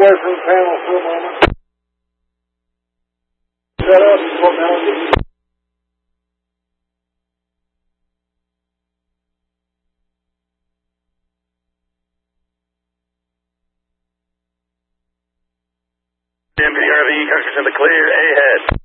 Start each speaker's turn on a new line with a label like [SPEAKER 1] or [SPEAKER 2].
[SPEAKER 1] away from the panel for a moment. Shut up, formality.
[SPEAKER 2] MPRV, Custer's in the clear, ahead.